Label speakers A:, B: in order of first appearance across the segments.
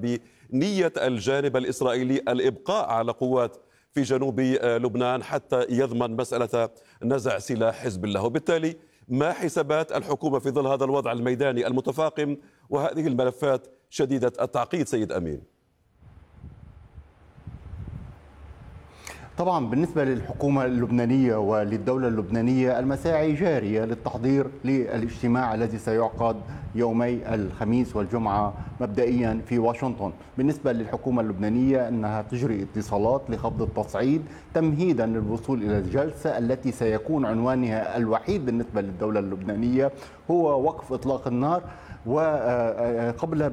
A: بنية الجانب الإسرائيلي الإبقاء على قوات في جنوب لبنان حتى يضمن مسألة نزع سلاح حزب الله. وبالتالي ما حسابات الحكومة في ظل هذا الوضع الميداني المتفاقم وهذه الملفات شديدة التعقيد سيد أمين؟
B: طبعا بالنسبة للحكومة اللبنانية وللدولة اللبنانية المساعي جارية للتحضير للاجتماع الذي سيعقد يومي الخميس والجمعة مبدئيا في واشنطن. بالنسبة للحكومة اللبنانية أنها تجري اتصالات لخفض التصعيد تمهيدا للوصول إلى الجلسة التي سيكون عنوانها الوحيد بالنسبة للدولة اللبنانية هو وقف إطلاق النار، وقبل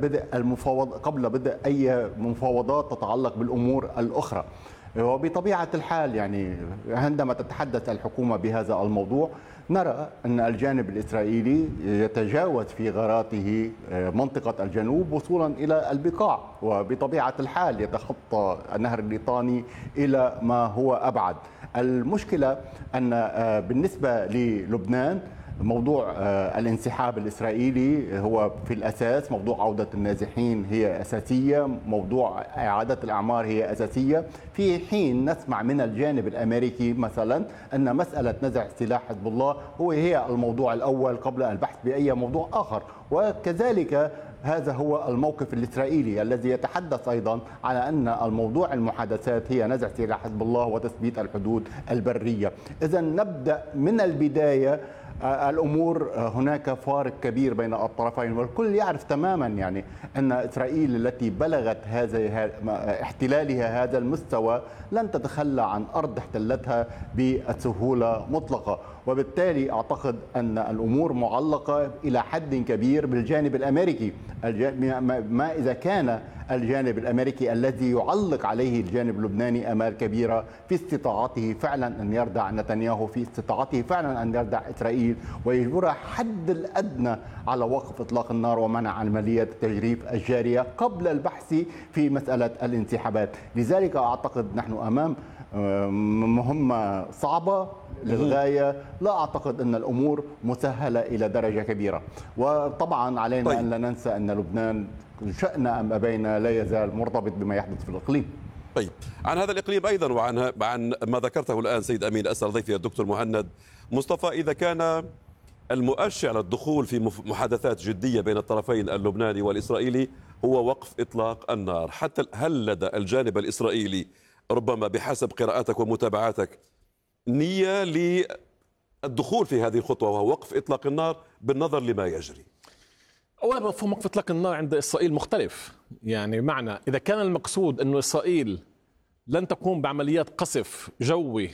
B: بدء أي مفاوضات تتعلق بالأمور الأخرى. وبطبيعة الحال يعني عندما تتحدث الحكومة بهذا الموضوع نرى أن الجانب الإسرائيلي يتجاوز في غاراته منطقة الجنوب وصولا إلى البقاع، وبطبيعة الحال يتخطى النهر الليطاني إلى ما هو أبعد. المشكلة أن بالنسبة للبنان موضوع الانسحاب الإسرائيلي هو في الأساس، موضوع عودة النازحين هي أساسية، موضوع إعادة الأعمار هي أساسية، في حين نسمع من الجانب الأمريكي مثلا أن مسألة نزع سلاح حزب الله هي الموضوع الأول قبل البحث بأي موضوع آخر. وكذلك هذا هو الموقف الإسرائيلي الذي يتحدث أيضا على أن الموضوع المحادثات هي نزع سلاح حزب الله وتثبيت الحدود البرية. إذا نبدأ من البداية الأمور هناك فارق كبير بين الطرفين، والكل يعرف تماما يعني أن إسرائيل التي بلغت احتلالها هذا المستوى لن تتخلى عن أرض احتلتها بسهولة مطلقة. وبالتالي أعتقد أن الأمور معلقة إلى حد كبير بالجانب الأمريكي. ما إذا كان الجانب الأمريكي الذي يعلق عليه الجانب اللبناني آمال كبيرة في استطاعته فعلا أن يردع نتنياهو، في استطاعته فعلا أن يردع إسرائيل ويجبرها حد الأدنى على وقف إطلاق النار ومنع عملية التجريف الجارية قبل البحث في مسألة الانسحابات. لذلك أعتقد نحن أمام مهمة صعبة للغاية، لا أعتقد أن الأمور مسهلة إلى درجة كبيرة. وطبعا علينا أن لا ننسى أن لبنان شأن أم أبينا لا يزال مرتبط بما يحدث في الإقليم.
A: طيب، عن هذا الإقليم أيضا وعن ما ذكرته الآن سيد أمين، أسأل ضيفي الدكتور مهند مصطفى، إذا كان المؤشر على الدخول في محادثات جدية بين الطرفين اللبناني والإسرائيلي هو وقف إطلاق النار، حتى هل لدى الجانب الإسرائيلي ربما بحسب قراءاتك ومتابعاتك نية للدخول في هذه الخطوة وهو وقف إطلاق النار بالنظر لما يجري؟
C: أولا مفهوم وقف إطلاق النار عند إسرائيل مختلف. يعني معنى إذا كان المقصود أنه إسرائيل لن تقوم بعمليات قصف جوي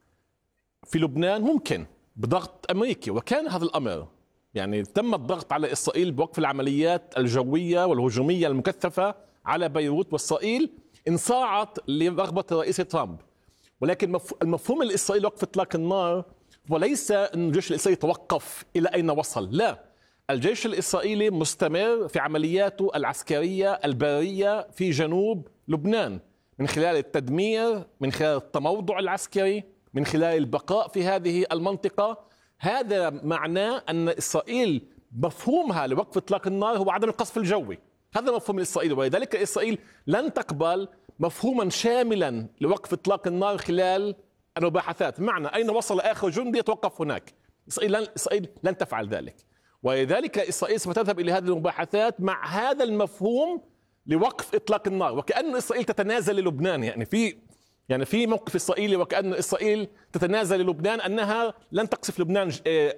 C: في لبنان ممكن بضغط أمريكي، وكان هذا الأمر يعني تم الضغط على إسرائيل بوقف العمليات الجوية والهجومية المكثفة على بيروت، وإسرائيل انصاعت لرغبة الرئيس ترامب. ولكن المفهوم الإسرائيلي وقف إطلاق النار وليس أن الجيش الإسرائيلي توقف إلى أين وصل، لا، الجيش الإسرائيلي مستمر في عملياته العسكرية البرية في جنوب لبنان من خلال التدمير، من خلال التموضع العسكري، من خلال البقاء في هذه المنطقة. هذا معناه أن إسرائيل مفهومها لوقف إطلاق النار هو عدم القصف الجوي، هذا مفهوم الإسرائيلي. ولذلك إسرائيل لن تقبل مفهوما شاملا لوقف إطلاق النار خلال المباحثات، معنى أين وصل آخر جندي يتوقف هناك. إسرائيل لن تفعل ذلك، ولذلك إسرائيل سوف تذهب إلى هذه المباحثات مع هذا المفهوم لوقف إطلاق النار، وكأن إسرائيل تتنازل للبنان. يعني في موقف إسرائيلي وكأن إسرائيل تتنازل للبنان أنها لن تقصف لبنان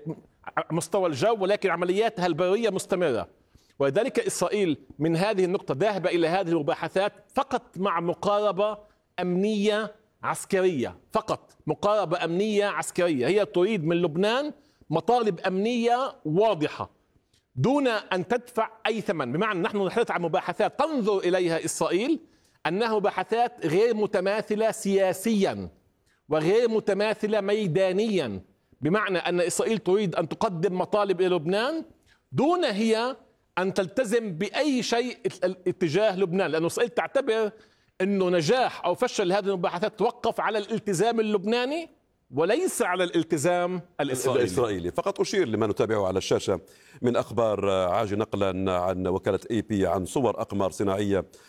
C: مستوى الجو، ولكن عملياتها البرية مستمرة. ولذلك إسرائيل من هذه النقطة ذاهبة إلى هذه المباحثات فقط مع مقاربة أمنية عسكرية، فقط مقاربة أمنية عسكرية. هي تريد من لبنان مطالب أمنية واضحة دون أن تدفع أي ثمن. بمعنى نحن نحرص على مباحثات تنظر إليها إسرائيل أنها مباحثات غير متماثلة سياسيا وغير متماثلة ميدانيا، بمعنى أن إسرائيل تريد أن تقدم مطالب إلى لبنان دون هي أن تلتزم بأي شيء اتجاه لبنان، لأن إسرائيل تعتبر أنه نجاح أو فشل هذه المباحثات توقف على الالتزام اللبناني وليس على الالتزام الإسرائيلي.
A: فقط أشير لما نتابعه على الشاشة من أخبار عاجل نقلا عن وكالة AP عن صور أقمار صناعية